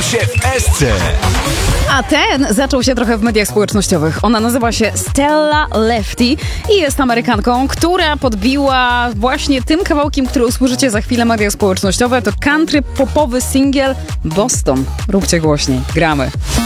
zaczął się w Esce. A ten zaczął się trochę w mediach społecznościowych. Ona nazywa się Stella Lefty i jest Amerykanką, która podbiła właśnie tym kawałkiem, który usłyszycie za chwilę, media społecznościowe. To country popowy singiel Boston. Róbcie głośniej. Gramy.